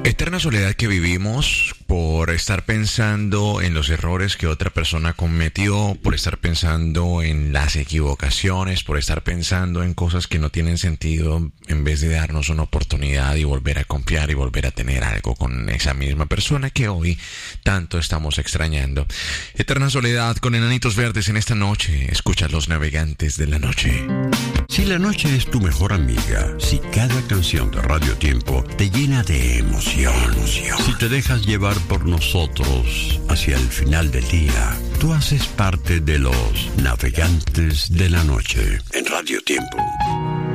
Eterna soledad que vivimos por estar pensando en los errores que otra persona cometió, por estar pensando en las equivocaciones, por estar pensando en cosas que no tienen sentido, en vez de darnos una oportunidad y volver a confiar y volver a tener algo con esa misma persona que hoy tanto estamos extrañando. Eterna soledad con Enanitos Verdes en esta noche. Escucha Los Navegantes de la Noche. Si la noche es tu mejor amiga, si cada canción de Radio Tiempo te llena de emoción, si te dejas llevar por nosotros hacia el final del día, tú haces parte de los Navegantes de la Noche en Radio Tiempo.